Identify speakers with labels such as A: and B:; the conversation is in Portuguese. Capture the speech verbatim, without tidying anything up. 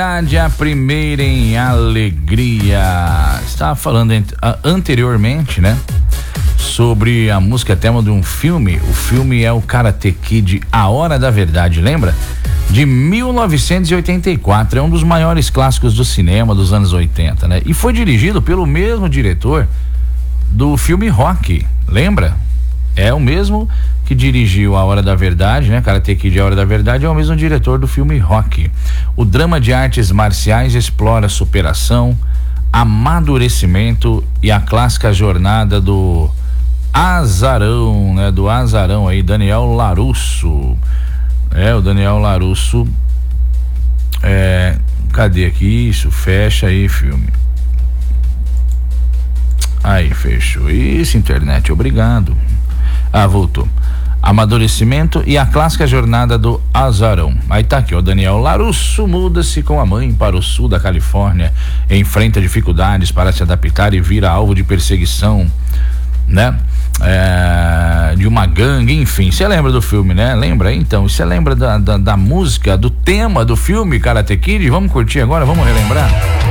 A: A primeira em alegria. Estava falando anteriormente, né? Sobre a música tema de um filme. O filme é o Karate Kid, A Hora da Verdade, lembra? De mil novecentos e oitenta e quatro. É um dos maiores clássicos do cinema dos anos oitenta, né? E foi dirigido pelo mesmo diretor do filme Rocky, lembra? É o mesmo que dirigiu A Hora da Verdade, né? Karate Kid, A Hora da Verdade, é o mesmo diretor do filme Rocky. O drama de artes marciais explora superação, amadurecimento e a clássica jornada do azarão, né? Do azarão aí, Daniel LaRusso. É, o Daniel LaRusso. É, cadê aqui? Isso, fecha aí, filme. Aí, fechou. Isso, internet, obrigado. Ah, voltou. Amadurecimento e a clássica jornada do azarão. Aí tá aqui, o Daniel LaRusso muda-se com a mãe para o sul da Califórnia, enfrenta dificuldades para se adaptar e vira alvo de perseguição, né? É, de uma gangue, enfim. Você lembra do filme, né? Lembra? Então, você lembra da, da, da música, do tema do filme Karate Kid? Vamos curtir agora? Vamos relembrar?